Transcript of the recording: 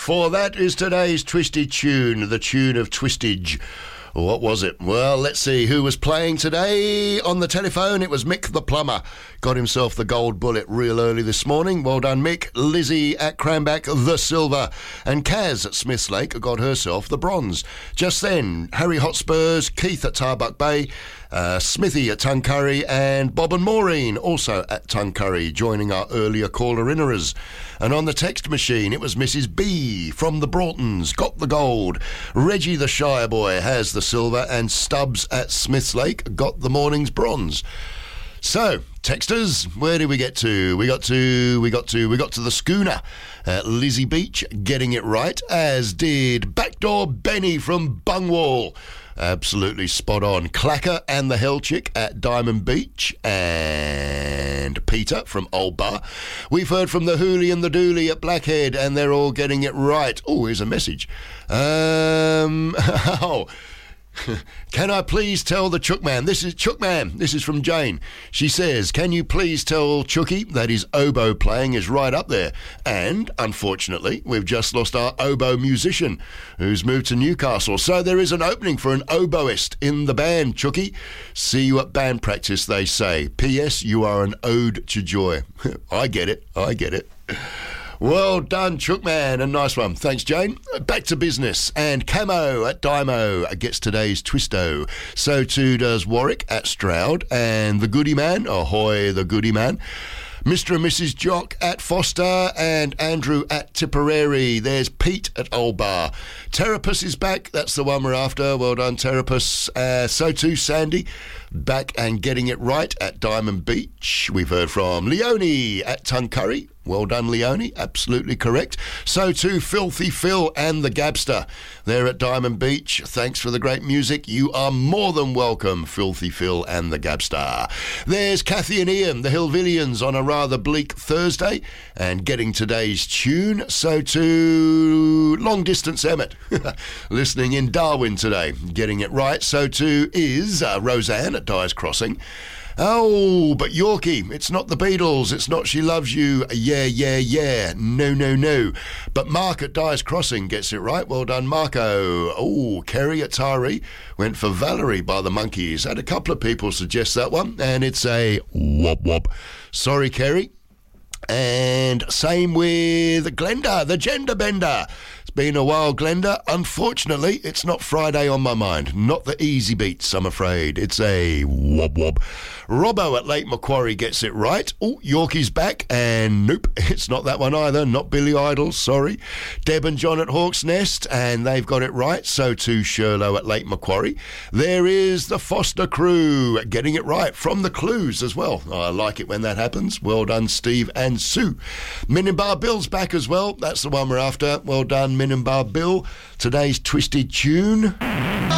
for that is today's Twisted Tune, the tune of Twistage. What was it? Well, let's see who was playing today. On the telephone, it was Mick the Plumber. Got himself the gold bullet real early this morning. Well done, Mick. Lizzie at Cranback, the silver. And Kaz at Smiths Lake got herself the bronze. Just then, Harry Hotspurs, Keith at Tarbuck Bay, Smithy at Tuncurry, and Bob and Maureen also at Tuncurry, joining our earlier caller-innerers. And on the text machine, it was Mrs. B from the Broughtons, got the gold. Reggie the Shire Boy has the silver, and Stubbs at Smiths Lake got the morning's bronze. So, texters, where did we get to? We got to the schooner at Lizzie Beach, getting it right, as did Backdoor Benny from Bungwall. Absolutely spot on. Clacker and the Hell Chick at Diamond Beach, and Peter from Old Bar. We've heard from the Hoolie and the Dooley at Blackhead, and they're all getting it right. Oh, here's a message. Can I please tell the Chookman? This is Chookman. This is from Jane. She says, can you please tell Chooky that his oboe playing is right up there? And, unfortunately, we've just lost our oboe musician who's moved to Newcastle. So there is an opening for an oboist in the band, Chooky. See you at band practice, they say. P.S. You are an ode to joy. I get it. Well done, Chookman. A nice one. Thanks, Jane. Back to business. And Camo at Dymo gets today's Twisto. So too does Warwick at Stroud. And the Goody Man, ahoy the Goody Man. Mr. and Mrs. Jock at Foster, and Andrew at Tipperary. There's Pete at Old Bar. Terrapus is back. That's the one we're after. Well done, Terrapus. So too, Sandy, back and getting it right at Diamond Beach. We've heard from Leonie at Tuncurry. Well done, Leonie. Absolutely correct. So too, Filthy Phil and the Gabster. They're at Diamond Beach. Thanks for the great music. You are more than welcome, Filthy Phil and the Gabster. There's Kathy and Ian, the Hillvillians, on a rather bleak Thursday, and getting today's tune. So too, Long Distance Emmett, listening in Darwin today, getting it right. So too is Roseanne at Dyer's Crossing. Oh, but Yorkie, it's not the Beatles, it's not She Loves You, yeah, no. But Mark at Dyer's Crossing gets it right. Well done, Marco. Oh, Kerry at Tari went for Valerie by the Monkees. Had a couple of people suggest that one, and it's a wop. Sorry, Kerry. And same with Glenda, the Gender Bender. It's been a while, Glenda. Unfortunately, it's not Friday on my mind. Not the easy beats, I'm afraid. It's a wop. Robbo at Lake Macquarie gets it right. Oh, Yorkie's back, and nope, it's not that one either. Not Billy Idol, sorry. Deb and John at Hawk's Nest, and they've got it right. So too Sherlow at Lake Macquarie. There is the Foster crew getting it right from the Clues as well. I like it when that happens. Well done, Steve and Sue. Minimbar Bill's back as well. That's the one we're after. Well done, Minimbar Bill. Today's Twisted Tune.